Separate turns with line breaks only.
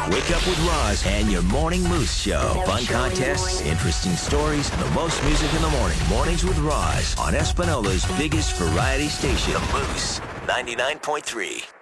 Wake Up with Roz and your Morning Moose Show. Fun contests, interesting stories, and the most music in the morning. Mornings with Roz on Espanola's biggest variety station, The Moose 99.3.